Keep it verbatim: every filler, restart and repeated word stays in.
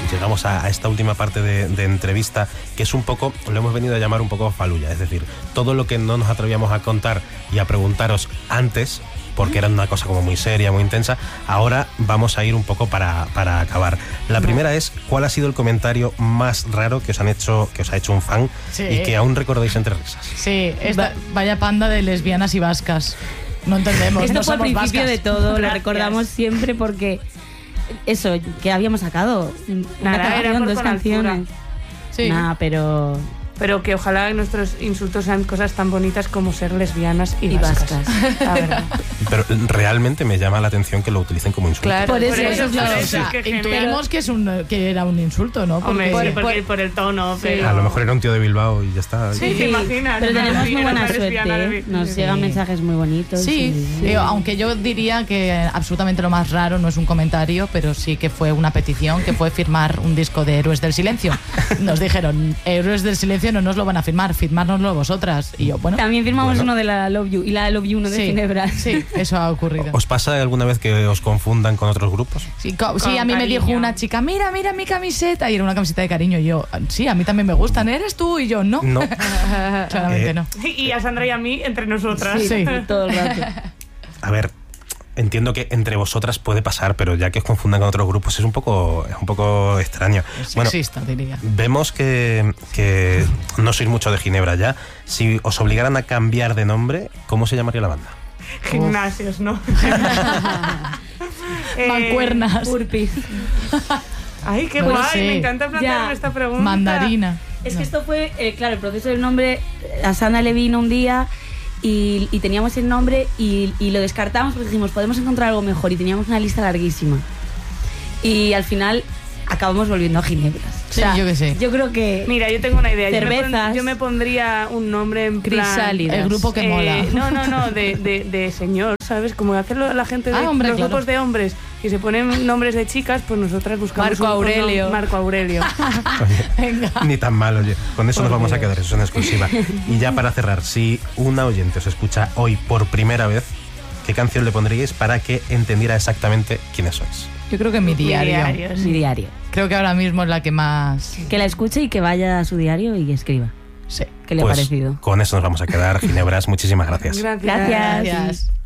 llegamos a, a esta última parte de, de entrevista, que es un poco, lo hemos venido a llamar un poco faluya, es decir, todo lo que no nos atrevíamos a contar y a preguntaros antes, porque era una cosa como muy seria, muy intensa, ahora vamos a ir un poco para, para acabar. La primera es, ¿cuál ha sido el comentario más raro que os han hecho, que os ha hecho un fan sí. y que aún recordáis entre risas? Sí, esta, vaya panda de lesbianas y vascas. No entendemos, Esto no fue al somos principio vascas. de todo, lo recordamos siempre porque eso, que habíamos sacado una Nada, canción, era por dos canciones. Sí. Nada, pero... Pero que ojalá nuestros insultos sean cosas tan bonitas como ser lesbianas y, y vascas. vascas. La verdad. Pero realmente me llama la atención que lo utilicen como insulto. Claro, por eso, por eso, claro, por O eso sea, es que intuimos que, es un, que era un insulto, ¿no? Hombre, Porque, sí, porque, por el tono, Sí. pero... A lo mejor era un tío de Bilbao y ya está. Sí, te imaginas. Pero tenemos muy Era buena una suerte, lesbiana ¿eh? de- Nos sí. llegan mensajes muy bonitos. Sí, y- digo, aunque yo diría que absolutamente lo más raro no es un comentario, pero sí que fue una petición, que fue firmar un disco de Héroes del Silencio. Nos dijeron, Héroes del Silencio no nos lo van a firmar, firmárnoslo vosotras. Y yo, bueno... También firmamos Bueno. uno de la Love You y la Love You uno de Sí, Ginebra. sí, eso ha ocurrido. ¿Os pasa alguna vez que os confundan con otros grupos? Sí, co- sí, Con a mí me cariño. dijo una chica, mira, mira mi camiseta. Y era una camiseta de cariño. Y yo, sí, a mí también me gustan. ¿Eres tú? Y yo, no. No. Claramente Eh, no. Y a Sandra y a mí, entre nosotras. Sí. Todo el rato. A ver, entiendo que entre vosotras puede pasar, pero ya que os confundan con otros grupos es un poco, es un poco extraño. Bueno, Sexista, diría. vemos que, que no sois mucho de Ginebra ya. Si os obligaran a cambiar de nombre, ¿cómo se llamaría la banda? Gimnasios, ¿no? Eh, Mancuernas. Urpis. Ay, qué Bueno, guay, sí. me encanta plantearme Ya. esta pregunta. Mandarina. Es No. que esto fue, eh, claro, el proceso del nombre, a Sandra le vino un día y, y teníamos el nombre y, y lo descartamos porque dijimos, podemos encontrar algo mejor y teníamos una lista larguísima. Y al final acabamos volviendo a Ginebras. Sí, yo qué sé. Yo creo que... Mira, yo tengo una idea. Yo me, Cervezas. pon- yo me pondría un nombre en plan... Crisálidas. El grupo que eh, mola. No, no, no, de, de, de señor, ¿sabes? Como hacerlo la gente de Ah, hombre, los claro. grupos de hombres y se ponen nombres de chicas, pues nosotras buscamos Marco un- un Aurelio. nom- Marco Aurelio. Venga. Ni tan mal, oye. Con eso Por nos vamos a Dios. quedar, eso es una exclusiva. Y ya para cerrar, si una oyente os escucha hoy por primera vez, ¿qué canción le pondríais para que entendiera exactamente quiénes sois? Yo creo que mi diario. Diario, sí. Mi diario. Creo que ahora mismo es la que más... Que la escuche y que vaya a su diario y escriba. Sí. ¿Qué le Pues ha parecido? con eso nos vamos a quedar. Ginebras, muchísimas gracias. Gracias. Gracias. Gracias.